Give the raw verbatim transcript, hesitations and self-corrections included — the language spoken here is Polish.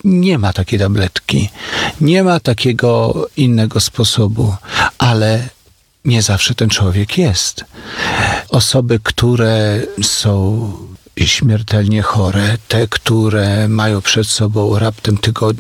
Nie ma takiej tabletki, nie ma takiego innego sposobu, ale nie zawsze ten człowiek jest. Osoby, które są śmiertelnie chore, te, które mają przed sobą raptem tygodnie